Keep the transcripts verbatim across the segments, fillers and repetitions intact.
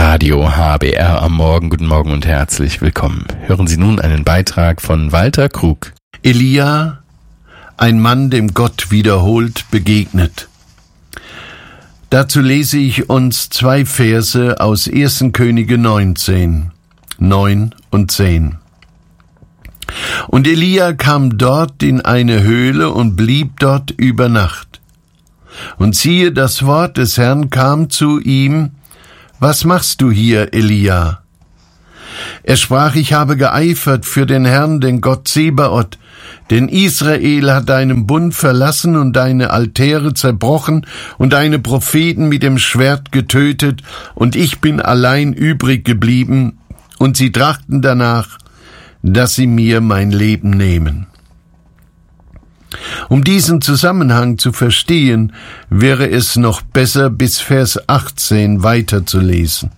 Radio H B R am Morgen. Guten Morgen und herzlich willkommen. Hören Sie nun einen Beitrag von Walter Krug. Elia, ein Mann, dem Gott wiederholt begegnet. Dazu lese ich uns zwei Verse aus ersten Könige neunzehn, neun und zehn. Und Elia kam dort in eine Höhle und blieb dort über Nacht. Und siehe, das Wort des Herrn kam zu ihm: Was machst du hier, Elia? Er sprach: Ich habe geeifert für den Herrn, den Gott Zebaoth, denn Israel hat deinen Bund verlassen und deine Altäre zerbrochen und deine Propheten mit dem Schwert getötet, und ich bin allein übrig geblieben, und sie trachten danach, dass sie mir mein Leben nehmen. Um diesen Zusammenhang zu verstehen, wäre es noch besser, bis Vers achtzehn weiterzulesen.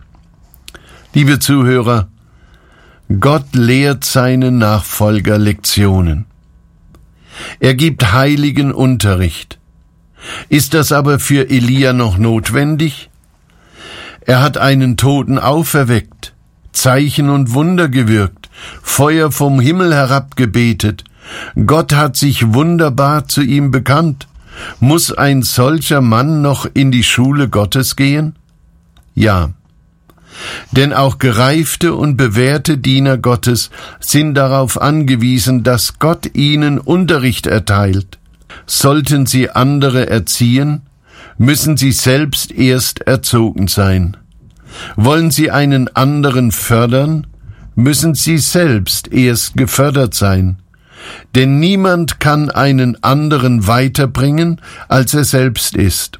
Liebe Zuhörer, Gott lehrt seine Nachfolger Lektionen. Er gibt heiligen Unterricht. Ist das aber für Elia noch notwendig? Er hat einen Toten auferweckt, Zeichen und Wunder gewirkt, Feuer vom Himmel herabgebetet. Gott hat sich wunderbar zu ihm bekannt. Muss ein solcher Mann noch in die Schule Gottes gehen? Ja. Denn auch gereifte und bewährte Diener Gottes sind darauf angewiesen, dass Gott ihnen Unterricht erteilt. Sollten sie andere erziehen, müssen sie selbst erst erzogen sein. Wollen sie einen anderen fördern, müssen sie selbst erst gefördert sein. Denn niemand kann einen anderen weiterbringen, als er selbst ist.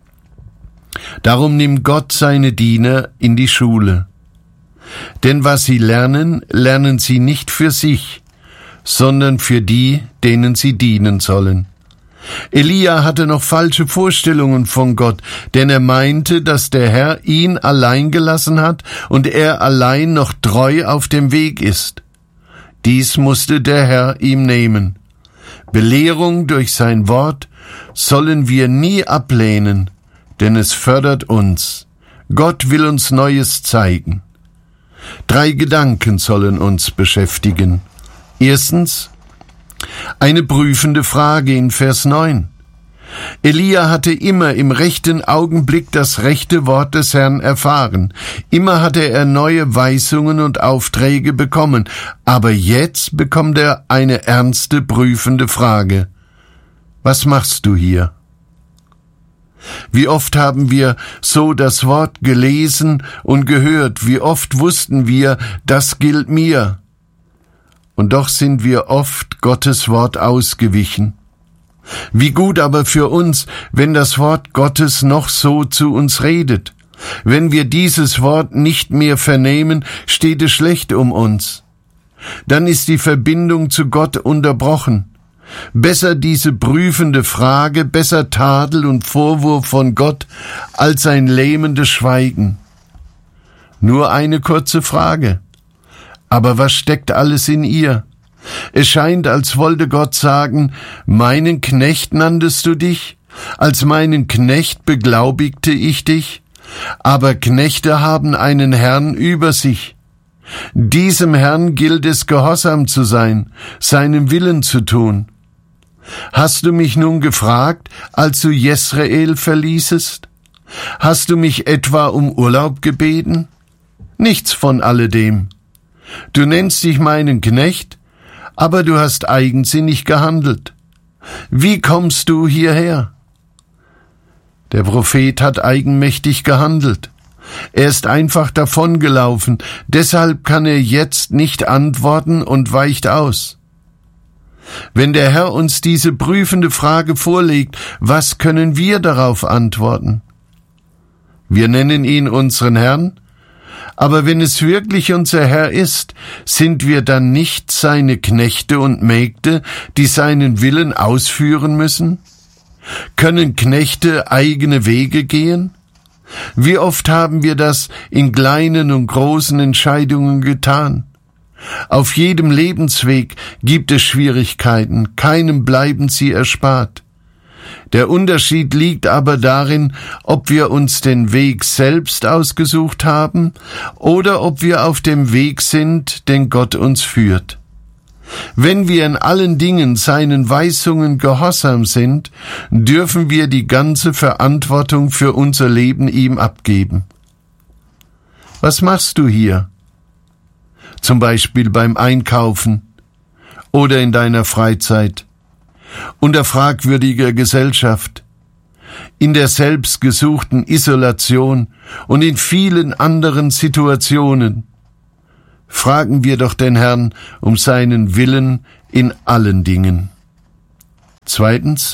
Darum nimmt Gott seine Diener in die Schule. Denn was sie lernen, lernen sie nicht für sich, sondern für die, denen sie dienen sollen. Elia hatte noch falsche Vorstellungen von Gott, denn er meinte, dass der Herr ihn allein gelassen hat und er allein noch treu auf dem Weg ist. Dies musste der Herr ihm nehmen. Belehrung durch sein Wort sollen wir nie ablehnen, denn es fördert uns. Gott will uns Neues zeigen. Drei Gedanken sollen uns beschäftigen. Erstens, eine prüfende Frage in Vers neun. Elia hatte immer im rechten Augenblick das rechte Wort des Herrn erfahren. Immer hatte er neue Weisungen und Aufträge bekommen. Aber jetzt bekommt er eine ernste, prüfende Frage. Was machst du hier? Wie oft haben wir so das Wort gelesen und gehört? Wie oft wussten wir, das gilt mir? Und doch sind wir oft Gottes Wort ausgewichen. Wie gut aber für uns, wenn das Wort Gottes noch so zu uns redet. Wenn wir dieses Wort nicht mehr vernehmen, steht es schlecht um uns. Dann ist die Verbindung zu Gott unterbrochen. Besser diese prüfende Frage, besser Tadel und Vorwurf von Gott, als ein lähmendes Schweigen. Nur eine kurze Frage. Aber was steckt alles in ihr? Es scheint, als wollte Gott sagen: Meinen Knecht nanntest du dich, als meinen Knecht beglaubigte ich dich, aber Knechte haben einen Herrn über sich. Diesem Herrn gilt es, gehorsam zu sein, seinen Willen zu tun. Hast du mich nun gefragt, als du Jesrael verließest? Hast du mich etwa um Urlaub gebeten? Nichts von alledem. Du nennst dich meinen Knecht, aber du hast eigensinnig gehandelt. Wie kommst du hierher? Der Prophet hat eigenmächtig gehandelt. Er ist einfach davongelaufen, deshalb kann er jetzt nicht antworten und weicht aus. Wenn der Herr uns diese prüfende Frage vorlegt, was können wir darauf antworten? Wir nennen ihn unseren Herrn, aber wenn es wirklich unser Herr ist, sind wir dann nicht seine Knechte und Mägde, die seinen Willen ausführen müssen? Können Knechte eigene Wege gehen? Wie oft haben wir das in kleinen und großen Entscheidungen getan? Auf jedem Lebensweg gibt es Schwierigkeiten, keinem bleiben sie erspart. Der Unterschied liegt aber darin, ob wir uns den Weg selbst ausgesucht haben oder ob wir auf dem Weg sind, den Gott uns führt. Wenn wir in allen Dingen seinen Weisungen gehorsam sind, dürfen wir die ganze Verantwortung für unser Leben ihm abgeben. Was machst du hier? Zum Beispiel beim Einkaufen oder in deiner Freizeit, unter fragwürdiger Gesellschaft, in der selbstgesuchten Isolation und in vielen anderen Situationen. Fragen wir doch den Herrn um seinen Willen in allen Dingen. Zweitens,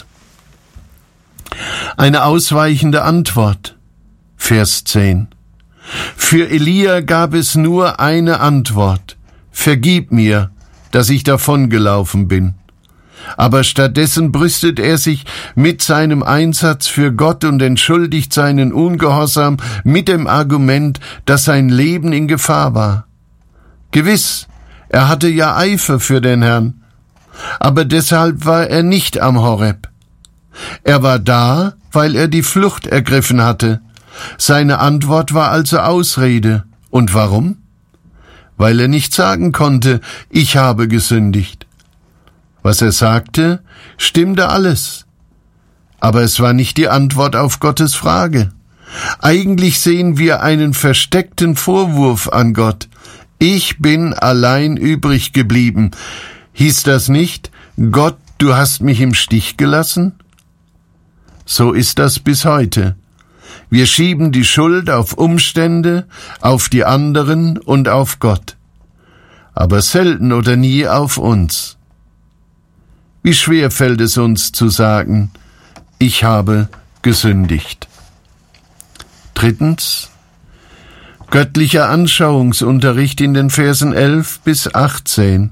eine ausweichende Antwort. Vers zehn. Für Elia gab es nur eine Antwort. Vergib mir, dass ich davongelaufen bin. Aber stattdessen brüstet er sich mit seinem Einsatz für Gott und entschuldigt seinen Ungehorsam mit dem Argument, dass sein Leben in Gefahr war. Gewiss, er hatte ja Eifer für den Herrn, aber deshalb war er nicht am Horeb. Er war da, weil er die Flucht ergriffen hatte. Seine Antwort war also Ausrede. Und warum? Weil er nicht sagen konnte, ich habe gesündigt. Was er sagte, stimmte alles. Aber es war nicht die Antwort auf Gottes Frage. Eigentlich sehen wir einen versteckten Vorwurf an Gott. Ich bin allein übrig geblieben. Hieß das nicht, Gott, du hast mich im Stich gelassen? So ist das bis heute. Wir schieben die Schuld auf Umstände, auf die anderen und auf Gott. Aber selten oder nie auf uns. Wie schwer fällt es uns zu sagen, ich habe gesündigt. Drittens, göttlicher Anschauungsunterricht in den Versen elf bis achtzehn.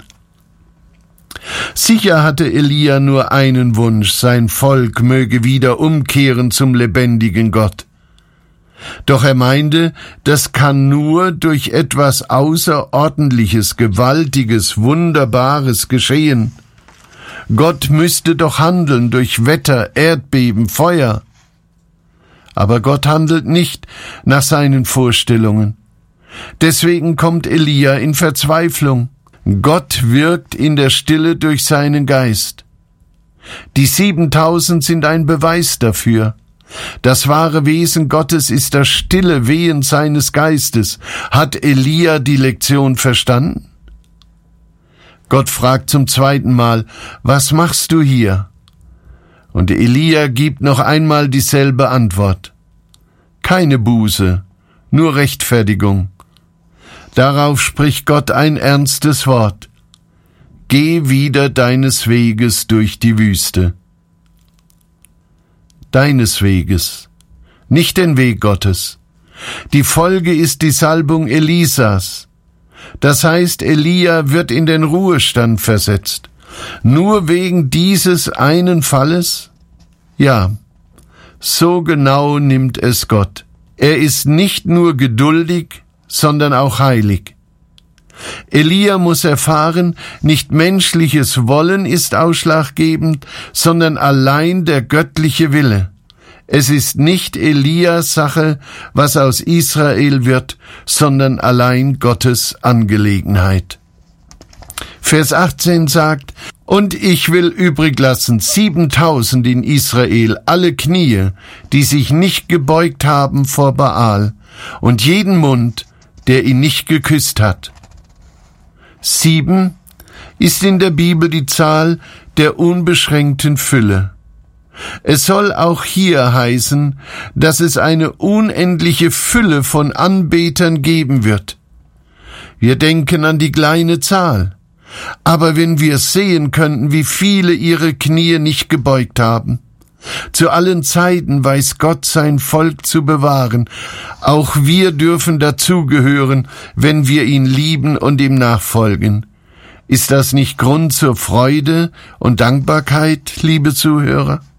Sicher hatte Elia nur einen Wunsch, sein Volk möge wieder umkehren zum lebendigen Gott. Doch er meinte, das kann nur durch etwas Außerordentliches, Gewaltiges, Wunderbares geschehen. Gott müsste doch handeln durch Wetter, Erdbeben, Feuer. Aber Gott handelt nicht nach seinen Vorstellungen. Deswegen kommt Elia in Verzweiflung. Gott wirkt in der Stille durch seinen Geist. Die siebentausend sind ein Beweis dafür. Das wahre Wesen Gottes ist das stille Wehen seines Geistes. Hat Elia die Lektion verstanden? Gott fragt zum zweiten Mal, was machst du hier? Und Elia gibt noch einmal dieselbe Antwort. Keine Buße, nur Rechtfertigung. Darauf spricht Gott ein ernstes Wort. Geh wieder deines Weges durch die Wüste. Deines Weges, nicht den Weg Gottes. Die Folge ist die Salbung Elisas. Das heißt, Elia wird in den Ruhestand versetzt. Nur wegen dieses einen Falles? Ja, so genau nimmt es Gott. Er ist nicht nur geduldig, sondern auch heilig. Elia muss erfahren, nicht menschliches Wollen ist ausschlaggebend, sondern allein der göttliche Wille. Es ist nicht Elias Sache, was aus Israel wird, sondern allein Gottes Angelegenheit. Vers achtzehn sagt, und ich will übrig lassen siebentausend in Israel, alle Knie, die sich nicht gebeugt haben vor Baal, und jeden Mund, der ihn nicht geküsst hat. Sieben ist in der Bibel die Zahl der unbeschränkten Fülle. Es soll auch hier heißen, dass es eine unendliche Fülle von Anbetern geben wird. Wir denken an die kleine Zahl, aber wenn wir sehen könnten, wie viele ihre Knie nicht gebeugt haben. Zu allen Zeiten weiß Gott sein Volk zu bewahren. Auch wir dürfen dazugehören, wenn wir ihn lieben und ihm nachfolgen. Ist das nicht Grund zur Freude und Dankbarkeit, liebe Zuhörer?